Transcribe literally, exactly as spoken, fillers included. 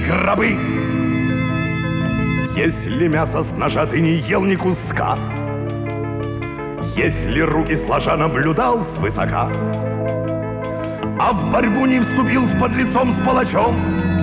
гробы. Если мясо с ножа ты не ел ни куска, если руки сложа наблюдал свысока, а в борьбу не вступил с подлецом, с палачом,